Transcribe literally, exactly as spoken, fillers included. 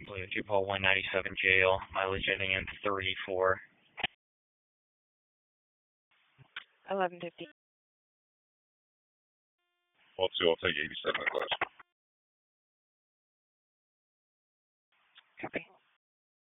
Blue Paul one ninety-seven jail, mileage ending in three four. eleven fifty. Well, two, I'll take eighty-seven at last. Copy.